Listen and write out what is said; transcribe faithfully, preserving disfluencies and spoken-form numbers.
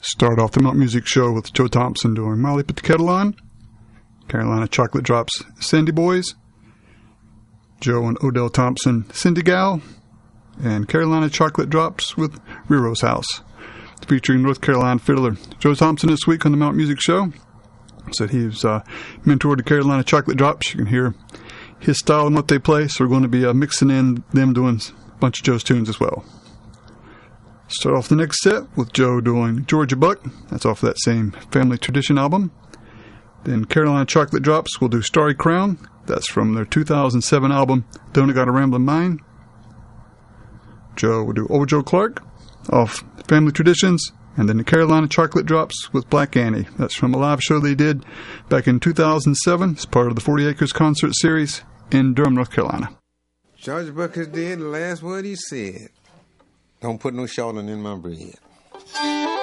Start off the Mount Music Show with Joe Thompson doing Molly Put the Kettle On, Carolina Chocolate Drops, Sandy Boys, Joe and Odell Thompson, Cindy Gal, and Carolina Chocolate Drops with Riro's House, featuring North Carolina fiddler Joe Thompson this week on the Mount Music Show. Said he was uh, mentored to Carolina Chocolate Drops. You can hear his style and what they play, so we're going to be uh, mixing in them doing a bunch of Joe's tunes as well. Start off the next set with Joe doing Georgia Buck. That's off that same Family Tradition album. Then Carolina Chocolate Drops will do Starry Crown. That's from their two thousand seven album, Don't I Got a Ramblin' Mind. Joe will do Old Joe Clark off Family Traditions. And then the Carolina Chocolate Drops with Black Annie. That's from a live show they did back in two thousand seven. It's part of the forty Acres Concert Series in Durham, North Carolina. George Buckus did the last word he said. Don't put no shortening in my bread.